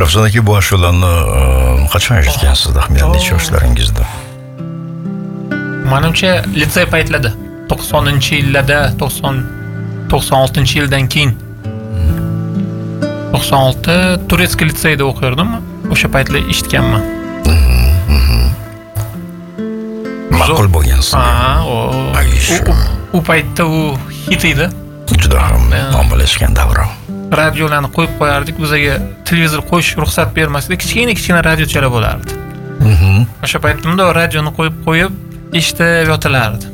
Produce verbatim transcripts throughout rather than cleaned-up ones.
Ravshan aka, bu ashulani qachon eshitgansiz, taxminan necha yoshlaringizda? Menimcha litsey paytlarida, to'qsoninchi yillarda, to'qson to'qson oltinchi yildan keyin. to'qson olti Turetskiy litseyda o'qirdim. O'sha paytlar eshitganman. Ma'qul bo'lgansiz. Ha, u paytda u hit edi. Juda ham ommalashgan davr. Radiolarni qo'yib qo'yardik, bizga televizor qo'yish ruxsat bermasdi. Kichkina-kichkina radiochalar bo'lardi. O'sha paytimda radioni qo'yib qo'yib eshitib yotilardi.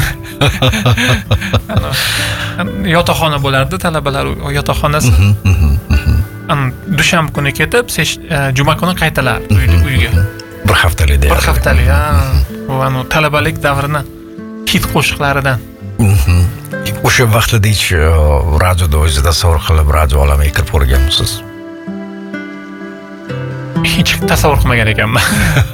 Yotoqxona bo'lardi, talabalar yotoqxonasi. Dushanba kuni ketib, juma kuni qaytalardi uyga. Bir haftalik deydi. Bir haftalik, ha. Bu anu talabalik davrini hit qo'shiqlaridan. O'sha vaqtda hech radioda o'zingiz tasavvur qilib radio olamiga kirib ko'rganmisiz? Hech tasavvur qilmagan ekanman.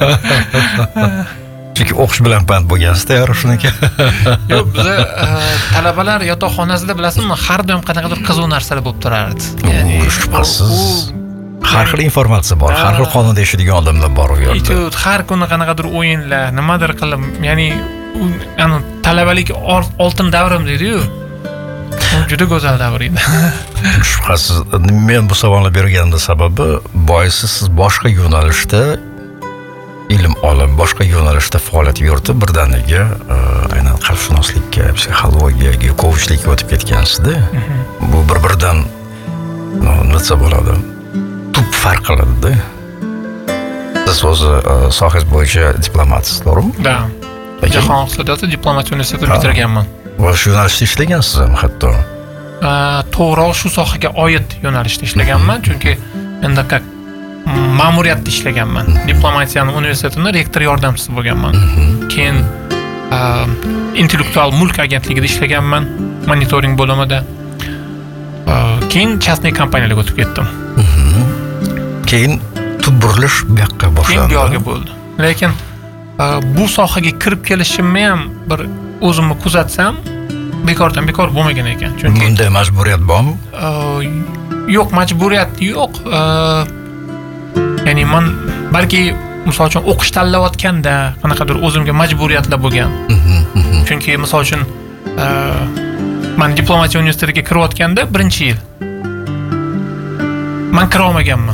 Chunki o'qish bilan band bo'lgansiz-da, Ravshan aka. Yo'q, biz talabalar yotoqxonasida bilasizmi, har doim qanaqadir qiziq narsalar bo'lib turardi. Ya'ni shubhasiz har xil informatsiya bor, har xil qonunda yashaydigan odamlar bor u yerda. Har kuni qanaqadir o'yinlar, nimadir qilib, ya'ni ani talabalik oltin davrim deydi-yu. Juda go'zal davr edi. Shubhasiz, men bu savolni berganimda sababi, boisi siz boshqa yo'nalishda ilm olib, boshqa yo'nalishda faoliyat yuritib, birdaniga aynan qalbshunoslikka, psixologiyaga, coachlikka o'tib ketgansizda. Bu bir-biridan nima desa bo'ladi? Tub farq qiladi-da. Siz o'zi sohangiz bo'yicha diplomatsiz, to'g'rimi? Da. Jahon iqtisodiyoti diplomatiya universitetini bitirganman. Va shu yo'nalishda ishlagansiz ham hatto. To'g'ri, shu sohaga oid yo'nalishda ishlaganman, chunki endi как ma'muriyatda ishlaganman. Diplomatiyaning universitetida rektor yordamchisi bo'lganman. Keyin intellektual mulk agentligida ishlaganman, monitoring bo'limida. Keyin частный kompaniyalarga o'tib ketdim. Keyin tub burilish bu yoqqa boshlandi. Keyin bu yoqqa bo'ldi. Lekin bu sohaga kirib kelishimni ham bir o'zimni kuzatsam, bekordan bekor bo'lmagan ekan. Chunki bunda majburiyat bormi? Yo'q, majburiyat yo'q. Ya'ni men balki misol uchun o'qish tanlayotganda qanaqadir o'zimga majburiyatlar bo'lgan. Chunki misol uchun men diplomatiya universitetiga kirayotganda birinchi yil men kira olmaganman.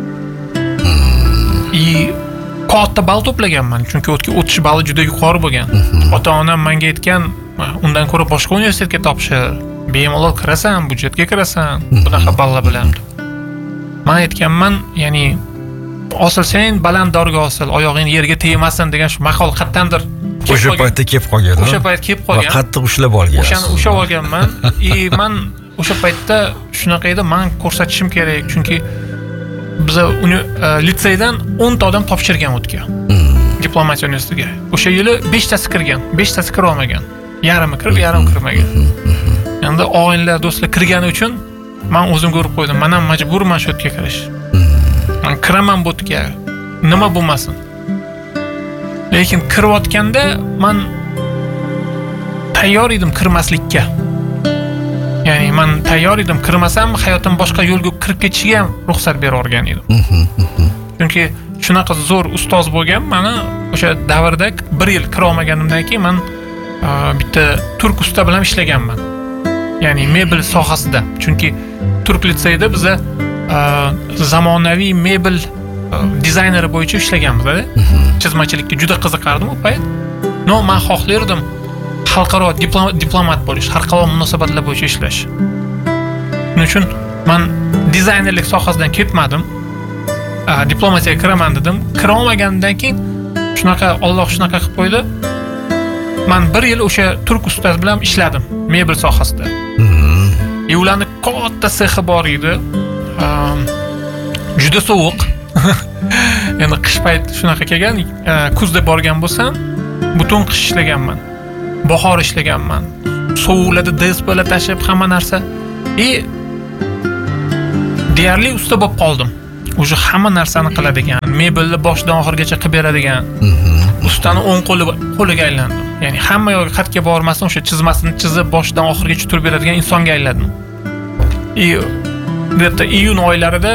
I katta ball to'plaganman, chunki o'tish balli juda yuqori bo'lgan. Ota-onam menga aytgan, undan ko'ra boshqa universitetga topshir, bemalol kirasan, budjetga kirasan, bunaqa ballar bilan. Men aytganman, ya'ni osilsang baland dorga osil, oyog'ing yerga tegmasin degan shu maqol qattandir o'sha paytda kelib qolgan. O'sha payt kelib qolgan. Qattiq ushlab olgan. O'shani ushlab olganman. E men o'sha paytda shunaqa edi, men ko'rsatishim kerak, chunki biz uni litseydan o'n ta odam topshirgan o'tgan. Diplomatiya universitetiga. O'sha yili besh tasi kirgan, besh tasi kira olmagan. Yarimi kirib, yarim kirmagan. Endi oilalar, do'stlar kirgani uchun men o'zim ko'rib qo'ydim. Men ham majburman shu yerga kirish. Men kiraman bu yerga. Nima bo'lmasin. Lekin kirayotganda men tayyor edim kirmaslikka. Ya'ni men tayyor edim, kirmasam hayotim boshqa yo'lga kirib ketishiga ham ruxsat berorgan edim. Chunki shunaqa zo'r ustoz bo'lgan, meni o'sha davrda bir yil kira olmaganimdan keyin men bitta turk usta bilan ishlaganman. Ya'ni mebel sohasida. Chunki turk litseyida biz zamonaviy mebel dizayneri bo'yicha ishlaganmiz-da. Chizmachilikka juda qiziqardim u payt. No, men xohlardim xalqaro diplomat bo'lish, xalqaro munosabatlar bo'yicha ishlash. Shuning uchun men dizaynerlik sohasidan ketmadim. Diplomatiyaga kiraman dedim. Kira olmagandan keyin shunaqa Alloh shunaqa qilib qo'ydi. Men bir yil o'sha turk ustasi bilan ishladim mebel sohasida. E ularning katta sexi bor edi. Juda sovuq. Endi qish payt shunaqa kelgan, kuzda borgan bo'lsam, butun qish ishlaganman. Bahor ishlaganman. Sovuqlarda despalar tashib hamma narsa. E deyarli usta bo'lib qoldim. O'sha hamma narsani qiladigan, mebelni boshdan oxirigacha qilib beradigan. Ustani o'ng qo'li qo'liga aylandim. Ya'ni hamma yo'lga xatga bormasdan o'sha chizmasini chizib boshdan oxirigacha turib beradigan insonga aylandim. E, bu yerda iyun oylarida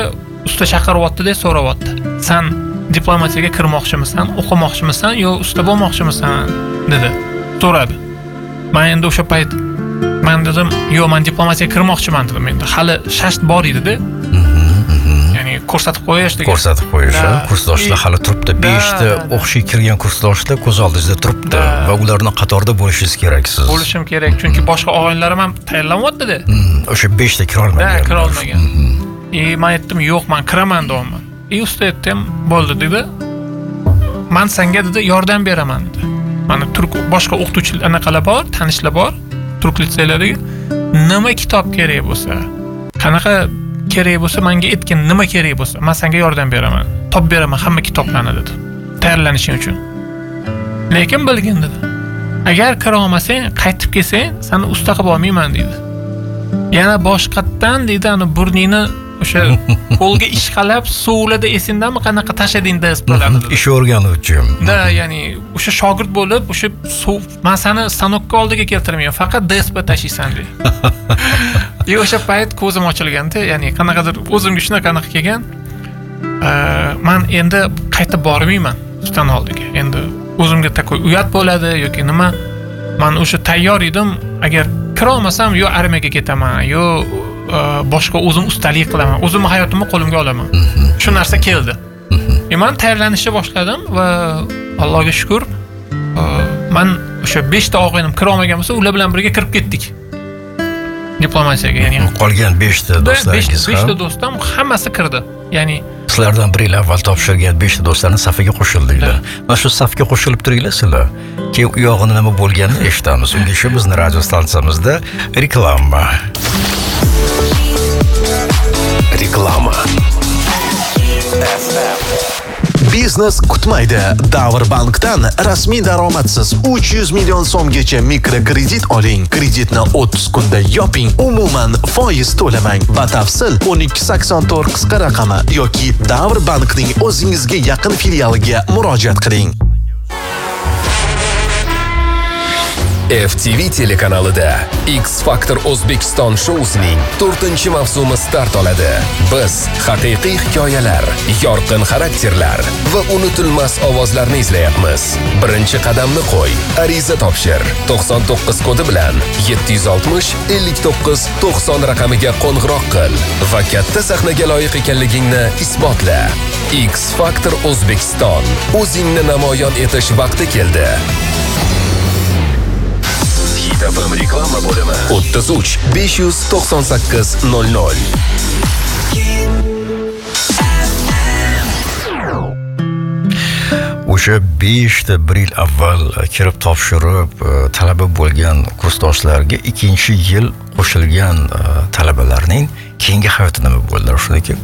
usta chaqiryapti-da, so'rayapti. Sen diplomatiyaga kirmoqchimisan, o'qimoqchimisan yo usta bo'lmoqchimisan dedi. So'radi. Men endi o'sha payt men dedim, "Yo'q, men diplomatiyaga kirmoqchiman" dedim. Endi hali shasht bor edi-da. Ya'ni ko'rsatib qo'yish degan. Ko'rsatib qo'yish, kursdoshlar hali turibdi. besh ta o'qishga kirgan kursdoshlar ko'z oldingizda turibdi va ularning qatorida bo'lishingiz kerak siz. Bo'lishim kerak, chunki boshqa og'aynilarim ham tayyorlanyapti-da. O'sha besh ta kira olmagan. Ha, kira olmagan. E, men aytdim, "Yo'q, men kiraman" deyman. E, usta aytdim, "Bo'ldi" dedi. "Men senga" dedi, "yordam beraman" dedi. Mana turk boshqa o'qituvchilar anaqalar bor, tanishlar bor, turk litseylarida. Nima kitob kerak bo'lsa, qanaqa kerak bo'lsa, menga aytgin, nima kerak bo'lsa, men senga yordam beraman. Top beraman hamma kitoblarni dedi. Tayyorlanishing uchun. Lekin bilgin dedi. Agar kira olmasang, qaytib kelsang, seni usta qilib olmayman dedi. Yana boshqatdan dedi, ani burningni o'sha qo'lga ishqalab suvlarda esingdanmi qanaqa tashlading desplarni dedi. Ish o'rganuvchim. Da, ya'ni o'sha shogird bo'lib, o'sha suv, men seni stanokka oldiga keltirmayman, faqat despa tashiysan dedi. E, o'sha payt ko'zim ochilganda, ya'ni qanaqadir o'zimga shunaqa qanaqa kelgan. Men endi qaytib bormayman ustan oldiga. Endi o'zimga takoy uyat bo'ladi yoki nima. Men o'sha tayyor edim, agar kira olmasam yo armiyaga ketaman, yo boshqa o'zim ustalik qilaman, o'zimning hayotimni qo'limga olaman. Shu narsa keldi. E, men tayyorlanishni boshladim va Allohga shukr, men o'sha besh ta og'aynim kira olmagan bo'lsa, ular bilan birga kirib ketdik. Diplomatiyaga, ya'ni qolgan besh ta do'stlaringiz ham. besh ta do'stim hammasi kirdi. Ya'ni sizlardan biri avval topshirgan besh ta do'stlarning safiga qo'shildinglar. Mana shu safga qo'shilib turinglar sizlar. Keyin u yog'ini nima bo'lganini eshitamiz. Unga shu bizning radio stansiyamizda reklama. Reklama. Biznes kutmaydi. Davr bankdan rasmiy daromadsiz uch yuz million so'mgacha mikrokredit oling. Kreditni o'ttiz kunda yoping. Umuman foiz to'lamang. Batafsil o'n ikki sakson to'rt qisqa raqami yoki Davr bankning o'zingizga yaqin filialiga murojaat qiling. F T V telekanalida X Factor O'zbekiston shousining to'rtinchi mavsumi start oladi. Biz haqiqiy hikoyalar, yorqin xarakterlar va unutilmas ovozlarni izlayapmiz. Birinchi qadamni qo'y, ariza topshir. to'qson to'qqiz kodi bilan yetti yuz oltmish ellik to'qqiz to'qson raqamiga qo'ng'iroq qil va katta sahnaga loyiq ekanligingni isbotla. X Factor O'zbekiston, o'zingni namoyon etish vaqti keldi. F M reklama bo'limi o'ttiz uch besh yuz to'qson sakkiz nol nol. O'sha besh ta bir yil avval kirib topshirib talaba bo'lgan kursdoshlarga ikkinchi yil qo'shilgan talabalarning keyingi hayoti nima bo'ldi shuniki?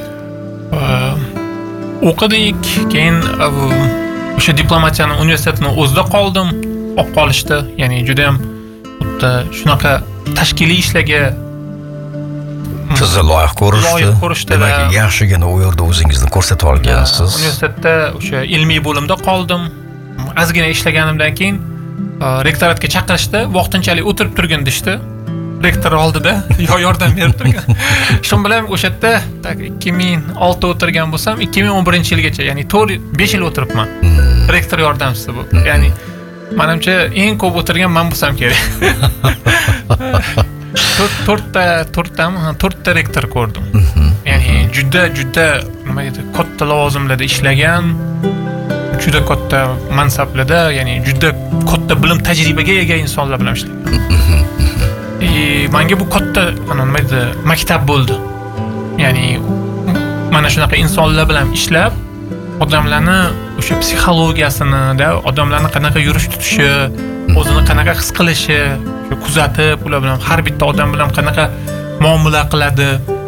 O'qidik, keyin o'sha diplomatiyani universitetini o'zida qoldim, olib qolishdi. Ya'ni juda ham shunaqa tashkiliy ishlarga sizni loyiq ko'rishdi. Demak, yaxshigina u yerda o'zingizni ko'rsatib olgansiz. Universitetda o'sha ilmiy bo'limda qoldim. Ozgina ishlaganimdan keyin rektoratga chaqirishdi, vaqtinchalik o'tirib turgin deshdi. Rektor oldida yo yordam berib turgan. Shu bilan o'sha yerda ikki ming olti o'tirgan bo'lsam, ikki ming o'n birinchi yilgacha, ya'ni to'rt besh yil o'tiribman. Rektor yordamchisi bu. Ya'ni menimcha eng ko'p o'tirgan men bo'lsam kerak. to'rtta to'rttami to'rtta rektor ko'rdim. Ya'ni juda juda nima deydi, katta lavozimlarda ishlagan, juda katta mansablarda, ya'ni juda katta bilim tajribaga ega insonlar bilan ishlagan. E, menga bu katta nima deydi, maktab bo'ldi. Ya'ni mana shunaqa insonlar bilan ishlab, odamlarni o'sha psixologiyasini, da odamlarni qanaqa yurish tutishi, o'zini qanaqa his qilishi, shu kuzatib, ular bilan har bitta odam bilan qanaqa muomala qiladi,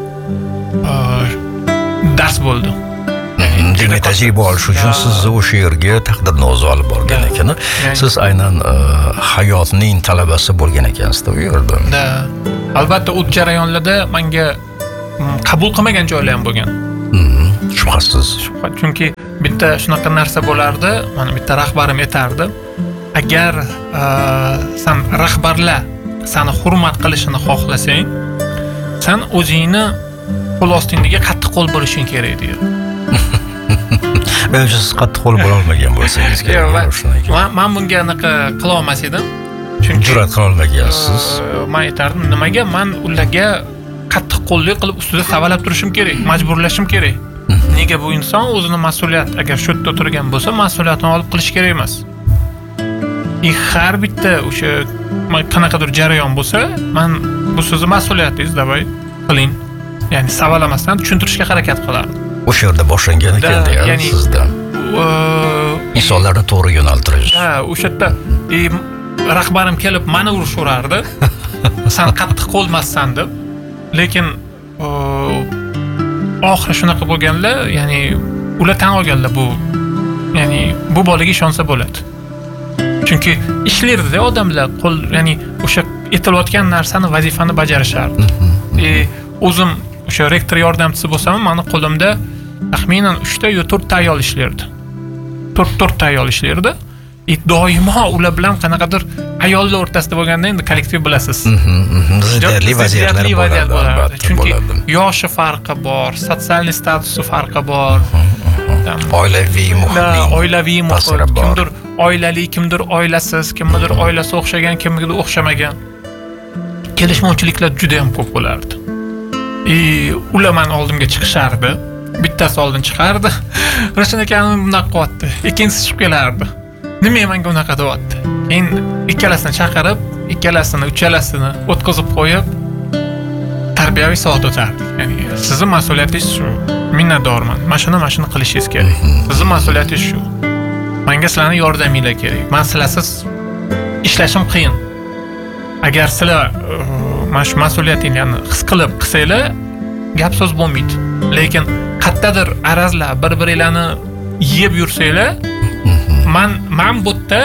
dars bo'ldi. Juda tajriba olish uchun sizni o'sha yerga taqdirnozi olib borgan ekan. Siz aynan hayotning talabasi bo'lgan ekansiz u yerda. Da. Albatta, u jarayonlarda menga qabul qilmagan joylar ham bo'lgan. Shubhasiz. Chunki bitta shunaqa narsa bo'lardi, mana bitta rahbarim aytardi, agar sen rahbarlar seni hurmat qilishini xohlasang, sen o'zingni qo'l ostingdagi qattiq qo'l bo'lishing kerak deydi. Menimcha siz qattiq qo'l bo'la olmagan bo'lsangiz kerak. Man men bunga anaqa qila olmas edim. Chunki jur'at qila olmagansiz. Men aytardim, nimaga men ularga qattiq qo'llik qilib ustida savalab turishim kerak, majburlashim kerak. Nega bu inson o'zini mas'uliyat, agar shu yerda o'tirgan bo'lsa, mas'uliyatini olib qilish kerak emas. И har bitta o'sha qanaqadir jarayon bo'lsa, men bu so'zni mas'uliyatingiz davay qiling. Ya'ni savalamasdan tushuntirishga harakat qilardim. O'sha yerda boshlangan ekan ya'ni sizdan. Insonlarni to'g'ri yo'naltirish. Ha, o'sha yerda rahbarim kelib meni urishaverardi. Sen qattiq qo'lmassan deb. Lekin oxiri shunaqa bo'lganlar, ya'ni ular tan olganlar bu. Ya'ni bu bolaga ishonsa bo'ladi. Chunki ishlarda odamlar qo'l, ya'ni o'sha aytilayotgan narsani, vazifani bajarishardi. E o'zim o'sha rektor yordamchisi bo'lsam, meni qo'limda taxminan uchta yo to'rtta ayol ishlardi. to'rt ayol ishlardi. E doimo ular bilan qanaqadir ayollar o'rtasida bo'lganda endi kollektiv bilasiz. Ziddiyatli vaziyatlar bo'ladi. Chunki yoshi farqi bor, sotsial statusi farqi bor. Oilaviy muhitning, oilaviy muhit, kimdir oilali, kimdir oilasiz, kimdir oilasi o'xshagan, kimdir o'xshamagan. Kelishmovchiliklar juda ham ko'p bo'lardi. E ular men oldimga chiqishardi. Bittasi oldin chiqardi. Ravshan akaning bunaqa qilyapti. Ikkinchisi chiqib kelardi. Nima menga unaqa deyapti? Keyin ikkalasini chaqirib, ikkalasini, uchalasini o'tkazib qo'yib, tarbiyaviy soat o'tardi. Ya'ni sizning mas'uliyatingiz shu. Minnatdorman. Mana shuni, mana shuni qilishingiz kerak. Sizning mas'uliyatingiz shu. Menga sizlarning yordaminglar kerak. Men sizlarsiz ishlashim qiyin. Agar sizlar mana shu mas'uliyatinglarni his qilib qilsanglar, gap so'z bo'lmaydi. Lekin qayerdadir arazlar, bir-biringlarni yeb yursanglar, men men bu yerda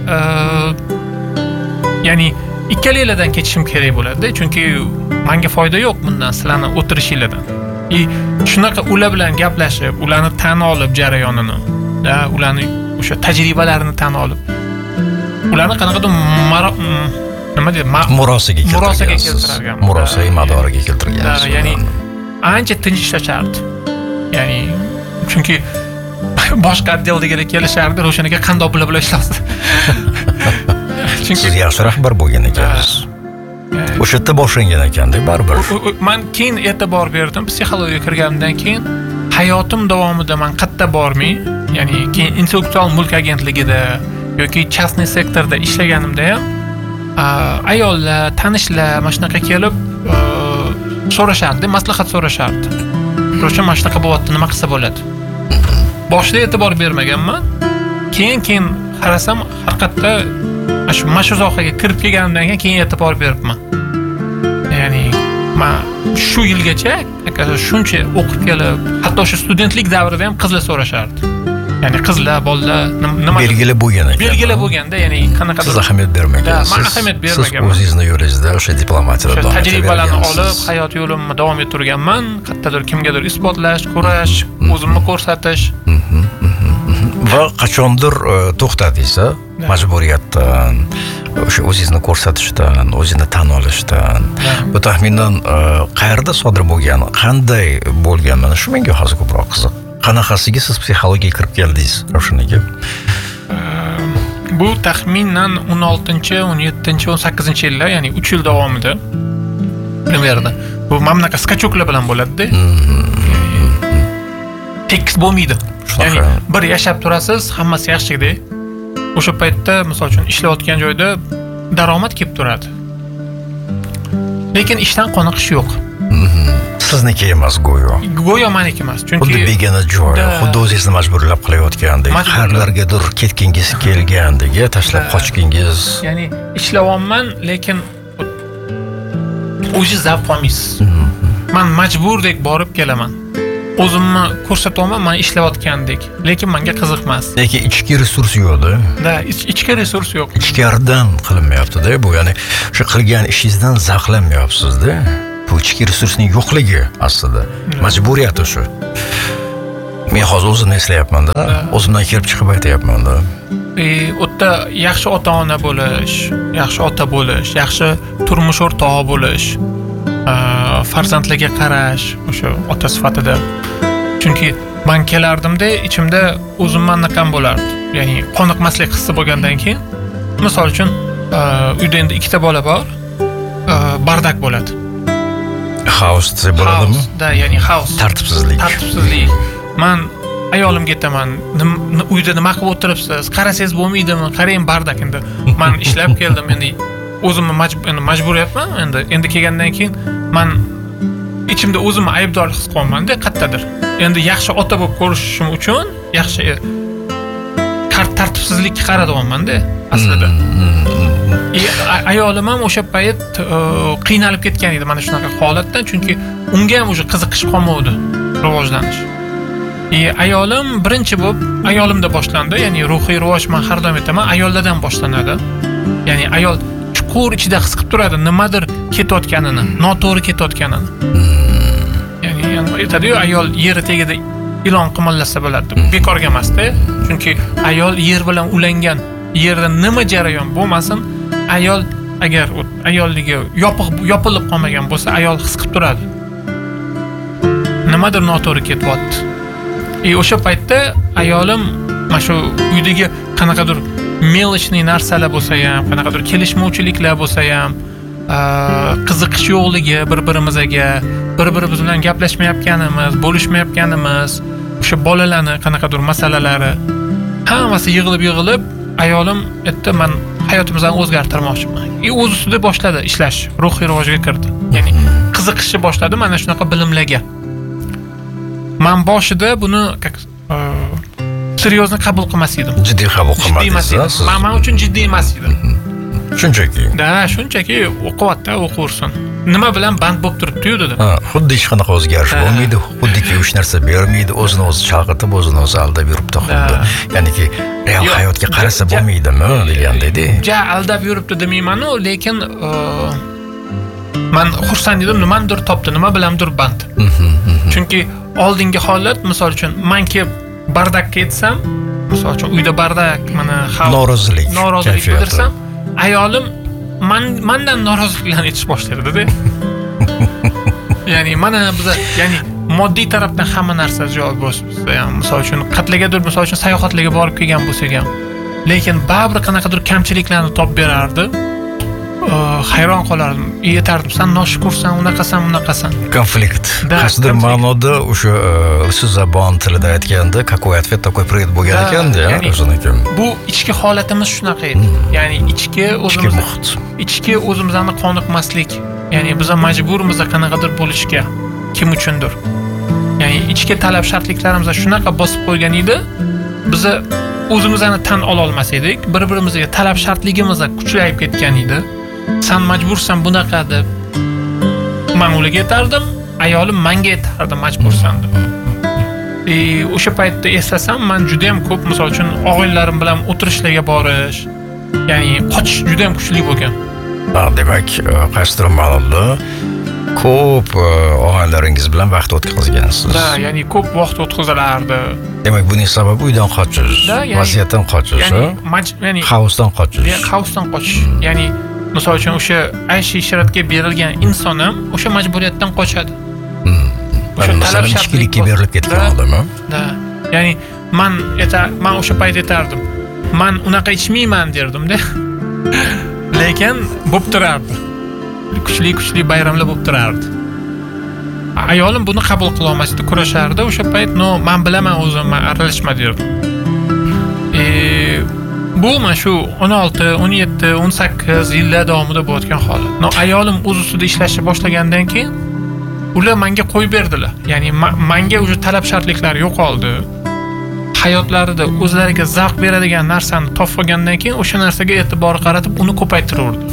ya'ni ikkalanglardan ketishim kerak bo'ladi, chunki menga foyda yo'q bundan, sizlarni o'tirishinglardan. И shunaqa ular bilan gaplashib, ularni tan olib jarayonini, da ularni o'sha tajribalarini tan olib, ularni qanaqadir nima deydi, murosiga murosiga keltirgan, murosiga madoriga keltirgan. Ya'ni ancha tinch ishlashardi. Ya'ni chunki boshqa otdeldagilar kelishardi, Ravshan aka qanday bular bilan ishlaysiz? Chunki siz yaxshi rahbar bo'lgan ekansiz. O'sha yerda boshlangan ekanda baribir. Men keyin e'tibor berdim, psixologiyaga kirgandan keyin hayotim davomida men qayerda bormay, ya'ni keyin intellektual mulk agentligida yoki частный sektorda ishlaganimda ham ayollar, tanishlar mana shunaqa kelib so'rashardi, maslahat so'rashardi. Ravshan mana shunaqa bo'lyapti, nima qilsa bo'ladi? Boshda e'tibor bermaganman. Keyin-keyin qarasam, haqiqatda shu mashu sohaga kirib kelganimdan keyin keyin e'tibor beribman. Ya'ni men shu yilgacha shuncha o'qib kelib, hatto shu studentlik davrida ham qizlar so'rashardi. Ya'ni qizlar, bolalar nima belgili bo'lgan ekan. Belgili bo'lganda, ya'ni qanaqa siz ahamiyat bermagansiz. Men ahamiyat bermaganman. Siz o'zingizni yo'lingizda o'sha diplomatiyada davom ettirgansiz. Tajribalarni olib, hayot yo'limni davom ettirganman. Qayerdadir kimgadir isbotlash, kurash, o'zimni ko'rsatish. Va qachondir to'xtadingiz, majburiyatdan, o'sha o'zingizni ko'rsatishdan, o'zingizni tan olishdan. Bu taxminan qayerda sodir bo'lgan, qanday bo'lgan? Mana shu menga hozir ko'proq qiziq. Qanaqasiga siz psixologiyaga kirib keldingiz, Ravshan aka? Bu taxminan o'n oltinchi, o'n yettinchi, o'n sakkizinchi yillar, ya'ni uch yil davomida primерно. Bu mamlakat skachoklar bilan bo'ladi-da. Tekis bo'lmaydi. Ya'ni bir yashab turasiz, hammasi yaxshigidek. O'sha paytda, misol uchun, ishlayotgan joyda daromad kelib turadi. Lekin ishdan qoniqish yo'q. Sizniki emas go'yo. Go'yo meniki emas. Chunki xuddi begona joy, xuddi o'zingizni majburlab qilayotgandek, qayerlargadir ketgingiz kelgandek, tashlab qochgingiz. Ya'ni ishlayapman, lekin o'zi zavq olmaysiz. Men majburdek borib kelaman. O'zimni ko'rsatyapman, men ishlayotgandek, lekin menga qiziq emas. Lekin ichki resurs yo'q-da. Da, ichki resurs yo'q. Ichkaridan qilinmayapti-da, bu ya'ni shu qilgan ishingizdan zavqlanmayapsiz-da. Bu ichki resursning yo'qligi aslida. Majburiyat shu. Men hozir o'zimni eslayapman-da, o'zimdan kelib chiqib aytayapman-da. E, o'tda yaxshi ota-ona bo'lish, yaxshi ota bo'lish, yaxshi turmush o'rtog'i bo'lish, farzandlarga qarash, o'sha ota sifatida. Chunki men kelardimda, ichimda o'zimman naqam bo'lardi. Ya'ni qoniqmaslik hissi bo'lgandan keyin, misol uchun, uyda endi ikkita bola bor, bardak bo'ladi. Xaos bo'ladimi? Da, ya'ni xaos. Tartibsizlik. Tartibsizlik. Men ayolimga aytaman, uyda nima qilib o'tiribsiz? Qarasangiz bo'lmaydimi? Qarang bardak endi. Men ishlab keldim, endi o'zimni majburiyatman, endi endi kelgandan keyin men ichimda o'zimni aybdor his qilaman-da, qayerdadir. Endi yaxshi ota bo'lib ko'rishim uchun yaxshi tartibsizlikka qaradyapman-da aslida. Ayolim ham o'sha payt qiynalib ketgan edi mana shunaqa holatdan, chunki unga ham o'sha qiziqish qolmadi, rivojlanish. E ayolim birinchi bo'lib ayolimda boshlandi, ya'ni ruhiy rivoj men har doim aytaman, ayollardan boshlanadi. Ya'ni ayol chuqur ichida his qilib turadi nimadir ketayotganini, noto'g'ri ketayotganini. Ya'ni aytadi-ku, ayol yeri tagida ilon qimillasa bo'ladi deb. Bekorga emas-da, chunki ayol yer bilan ulangan. Yerda nima jarayon bo'lmasin, ayol agar ayolligi yopiq yopilib qolmagan bo'lsa, ayol his qilib turadi. Nimadir noto'g'ri ketyapti. E o'sha paytda ayolim mana shu uydagi qanaqadir melichniy narsalar bo'lsa ham, qanaqadir kelishmovchiliklar bo'lsa ham, qiziqish yo'qligi bir-birimizga, bir-birimiz bilan gaplashmayotganimiz, bo'lishmayotganimiz, o'sha bolalarning qanaqadir masalalari hammasi yig'ilib-yig'ilib, ayolim aytdi, men hayotimizni o'zgartirmoqchiman. E o'z ustida boshladi ishlash, ruhiy rivojga kirdi. Ya'ni qiziqishni boshladi mana shunaqa bilimlarga. Men boshida buni seriozli qabul qilmas edim. Jiddiy qabul qilmadingiz. Men uchun jiddiy emas edi. Shunchaki. Da, shunchaki o'qiyapti, o'qursin. Nima bilan band bo'lib turibdi-yu dedi. Ha, xuddi hech qanaqa o'zgarish bo'lmaydi, xuddiki hech narsa bermaydi, o'zini o'zi chalg'itib, o'zini o'zi aldab yuribdi xuddi. Ya'niki real hayotga qarasa bo'lmaydimi degandek-da. Ja, aldab yuribdi demayman-ku, lekin men xursand edim, nimadir topdi, nima bilandir band. Chunki oldingi holat, misol uchun, men kelib bardakka yetsam, misol uchun uyda bardak, mana xalq norozilik, norozilik bildirsam, ayolim men mendan noroziliklarni aytish boshlaydi-da. Ya'ni mana biz, ya'ni moddiy tarafdan hamma narsa joy bo'lsa, ya'ni misol uchun qatlagadir, misol uchun sayohatlarga borib kelgan bo'lsak ham, lekin baribir qanaqadir kamchiliklarni topib berardi. Hayron qolardim. Yetardim, sen noshukursan, unaqasan, unaqasan. Konflikt. Qasdir ma'noda o'sha so'zabon tilida aytganda, какой ответ такой привет bo'lgan ekan-da, o'ziniki. Bu ichki holatimiz shunaqa edi. Ya'ni ichki o'zimiz ichki o'zimizni qoniqmaslik. Ya'ni biz majburmiz qanaqadir bo'lishga, kim uchundir. Ya'ni ichki talab shartliklarimiz shunaqa bosib qo'ygan edi, biz o'zimizni tan ola olmas edik. Bir-birimizga talab shartligimiz kuchayib ketgan edi. Sen majbursan bunaqa deb men ularga aytardim, ayolim menga aytardi majbursan deb. E o'sha paytda eslasam, men juda ham ko'p, misol uchun, og'aylarim bilan o'tirishlarga borish, ya'ni qochish juda ham kuchli bo'lgan. Ha, demak, qasdir ma'noda ko'p og'aylaringiz bilan vaqt o'tkazgansiz. Da, ya'ni ko'p vaqt o'tkazilardi. Demak, buning sababi uydan qochish, vaziyatdan qochish, ya'ni xavfdan qochish. Ya'ni xavfdan qochish. Ya'ni misol uchun o'sha ayshi ishratga berilgan inson ham o'sha majburiyatdan qochadi. O'sha talab shartlikka berilib ketgan odam. Da. Ya'ni men eta men o'sha payt aytardim. Men unaqa ichmayman derdim-da. Lekin bo'lib turardi. Kuchli-kuchli bayramlar bo'lib turardi. Ayolim buni qabul qila olmasdi, kurashardi. O'sha payt, "No, men bilaman o'zim, men aralashma" derdim. E bu mana shu o'n olti, o'n yetti, o'n sakkiz yillar davomida bo'layotgan holat. No, ayolim o'z ustida ishlashni boshlagandan keyin ular menga qo'yib berdilar. Ya'ni menga o'sha talab shartliklar yo'qoldi. Hayotlarida o'zlariga zavq beradigan narsani topib olgandan keyin o'sha narsaga e'tibor qaratib, uni ko'paytirardi.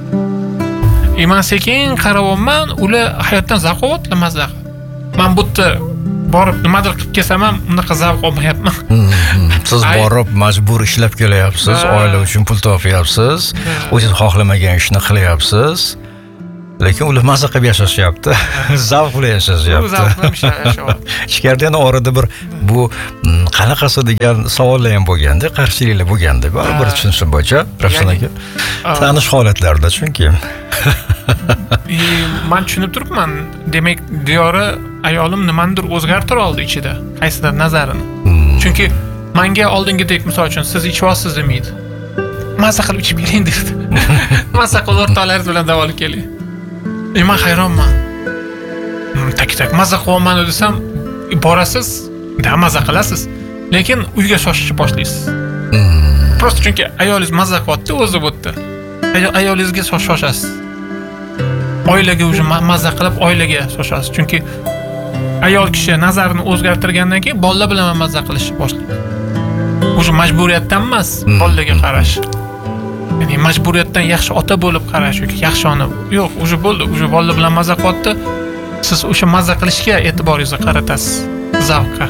E men sekin qarayapman, ular hayotdan zavq olyapti, mazza. Men bu yerda borib nimadir qilib kelsam ham unaqa zavq olmayapman. Siz borib majbur ishlab kelyapsiz, oila uchun pul topyapsiz, o'zingiz xohlamagan ishni qilyapsiz. lekin ular maza qilib yashashyapti. Zavq bilan Bu yashashyapti. zavq bilan yashayapti. Ichkarida yana orada bir bu mm, qanaqasi degan savollar ham bo'lganda, qarshiliklar bo'lganda, baribir tushunsin bo'yicha Ravshan aka. Tanish holatlarda chunki. E, men tushunib turibman. Demak, Diyora ayolim nimanidir o'zgartira oldi ichida, qaysidir nazarini. Chunki menga oldingidek, misol uchun, siz ichyapsiz demaydi. Maza qilib ichib keling dedi. Maza qilib o'rtoqlaringiz bilan dam olib keling. E, men hayronman. Tak-tak maza qilyapman desam, borasiz, da maza qilasiz, lekin uyga shoshishni boshlaysiz. Prosta chunki ayolingiz maza qilyapti, o'zi bo'tdi. Ayolingizga shoshasiz. Oilaga уже maza qilib oilaga shoshasiz. Chunki ayol kishi nazarini o'zgartirgandan keyin bolalar bilan maza qilishni boshlaydi. Уже majburiyatdan emas, bolalarga qarash. Ya'ni majburiyatdan yaxshi ota bo'lib qarash yoki yaxshi ona. Yo'q, уже bo'ldi, уже bolalar bilan maza qilyapti. Siz o'sha maza qilishga e'tiboringizni qaratasiz, zavqqa.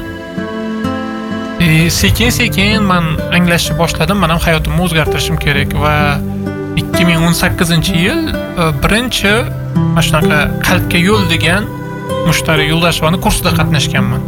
E, sekin-sekin men anglashni boshladim. Men ham hayotimni o'zgartirishim kerak va ikki ming o'n sakkizinchi yil birinchi mana shunaqa qalbga yo'l degan mushtariy yo'ldoshlarning kursida qatnashganman.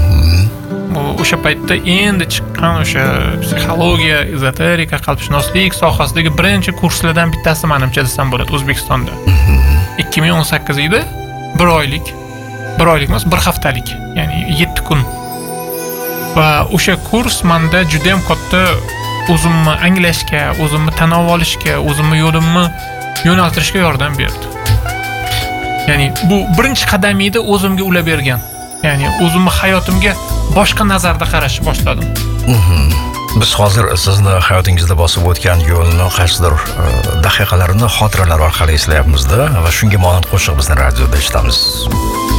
Bu o'sha paytda endi chiqqan o'sha psixologiya, ezoterika, qalbshunoslik sohasidagi birinchi kurslardan bittasi menimcha desam bo'ladi O'zbekistonda. ikki ming o'n sakkiz edi, bir oylik, bir oylik emas, bir haftalik, ya'ni yetti kun. Va o'sha kurs menda juda ham katta o'zimni anglashga, o'zimni tan olishga, o'zimni yo'limni yo'naltirishga yordam berdi. Ya'ni bu birinchi qadam edi o'zimga ulab bergan. Ya'ni o'zimni hayotimga boshqa nazarda qarashni boshladim. Biz hozir sizni hayotingizda bosib o'tgan yo'lni qaysidir daqiqalarini xotiralar orqali eslayapmiz-da va shunga monand qo'shiq bizni radioda eshitamiz.